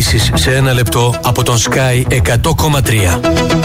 Ειδήσεις σε ένα λεπτό από τον Sky 100,3.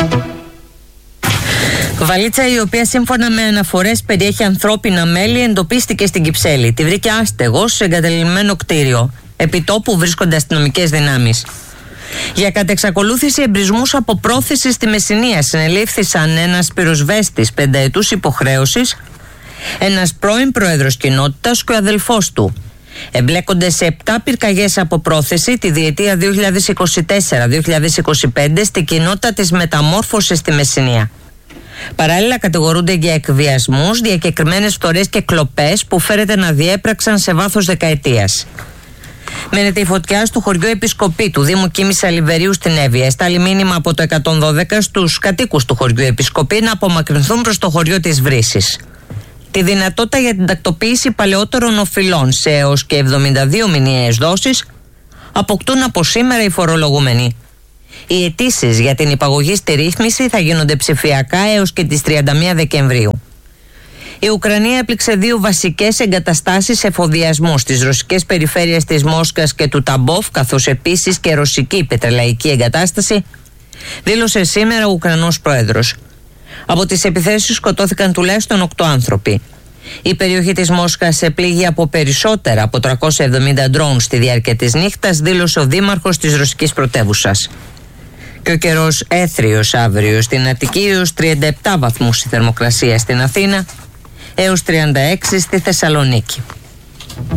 Βαλίτσα η οποία σύμφωνα με αναφορές περιέχει ανθρώπινα μέλη εντοπίστηκε στην Κυψέλη. Τη βρήκε άστεγος σε εγκαταλειμμένο κτίριο. Επί τόπου βρίσκονται αστυνομικές δυνάμεις. Για κατεξακολούθηση εμπρισμούς από πρόθεση στη Μεσσηνία συνελήφθησαν ένας πυροσβέστης 5 ετούς υποχρέωσης, ένας πρώην πρόεδρος κοινότητας και ο αδελφός του. Εμπλέκονται σε 7 πυρκαγιές από πρόθεση τη διετία 2024-2025 στην κοινότητα της Μεταμόρφωσης στη Μεσσηνία. Παράλληλα κατηγορούνται για εκβιασμούς, διακεκριμένες φθορές και κλοπές που φέρεται να διέπραξαν σε βάθος δεκαετίας. Μένεται η φωτιά στο χωριό Επισκοπή του Δήμου Κίμης Αλιβερίου στην Εύβοια. Εστάλει μήνυμα από το 112 στους κατοίκους του χωριού Επισκοπή να απομακρυνθούν προς το χωριό της Βρύσης. Τη δυνατότητα για την τακτοποίηση παλαιότερων οφειλών σε έως και 72 μηνιαίες δόσεις αποκτούν από σήμερα οι φορολογούμενοι. Οι αιτήσεις για την υπαγωγή στη ρύθμιση θα γίνονται ψηφιακά έως και τις 31 Δεκεμβρίου. Η Ουκρανία έπληξε 2 βασικές εγκαταστάσεις εφοδιασμού στις ρωσικές περιφέρειες της Μόσχας και του Ταμπόφ, καθώς επίσης και ρωσική πετρελαϊκή εγκατάσταση, δήλωσε σήμερα ο Ουκρανός πρόεδρος. Από τις επιθέσεις σκοτώθηκαν τουλάχιστον 8 άνθρωποι. Η περιοχή της Μόσχας επλήγει από περισσότερα από 370 ντρόουν στη διάρκεια της νύχτας, δήλωσε ο δήμαρχος της ρωσικής πρωτεύουσας. Και ο καιρός έθριος αύριο στην Αττική έως 37 βαθμούς η θερμοκρασία στην Αθήνα, έως 36 στη Θεσσαλονίκη.